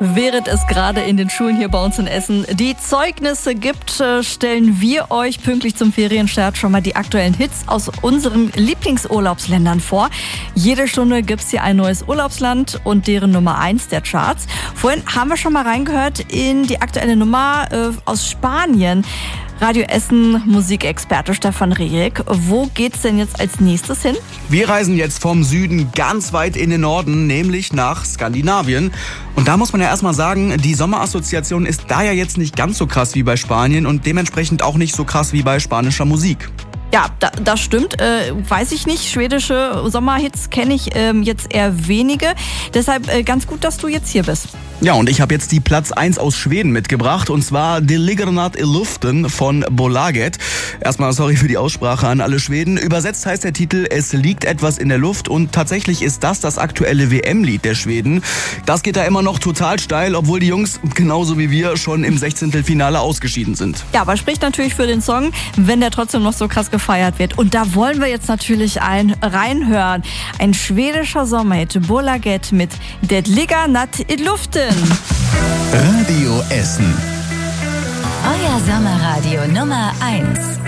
Während es gerade in den Schulen hier bei uns in Essen die Zeugnisse gibt, stellen wir euch pünktlich zum Ferienstart schon mal die aktuellen Hits aus unseren Lieblingsurlaubsländern vor. Jede Stunde gibt's hier ein neues Urlaubsland und deren Nummer 1 der Charts. Vorhin haben wir schon mal reingehört in die aktuelle Nummer aus Spanien. Radio Essen Musikexperte Stefan Rieck. Wo geht's denn jetzt als nächstes hin? Wir reisen jetzt vom Süden ganz weit in den Norden, nämlich nach Skandinavien. Und da muss man ja erstmal sagen, die Sommerassoziation ist da ja jetzt nicht ganz so krass wie bei Spanien und dementsprechend auch nicht so krass wie bei spanischer Musik. Ja, das stimmt. Weiß ich nicht. Schwedische Sommerhits kenne ich jetzt eher wenige. Deshalb ganz gut, dass du jetzt hier bist. Ja, und ich habe jetzt die Platz 1 aus Schweden mitgebracht, und zwar Det ligger natt i luften von Bolaget. Erstmal sorry für die Aussprache an alle Schweden. Übersetzt heißt der Titel Es liegt etwas in der Luft, und tatsächlich ist das aktuelle WM-Lied der Schweden. Das geht da immer noch total steil, obwohl die Jungs genauso wie wir schon im 16. Finale ausgeschieden sind. Ja, aber spricht natürlich für den Song, wenn der trotzdem noch so krass gefeiert wird. Und da wollen wir jetzt natürlich reinhören. Ein schwedischer Sommerhit, Bolaget mit Det ligger natt i luften. Radio Essen. Euer Sommerradio Nummer 1.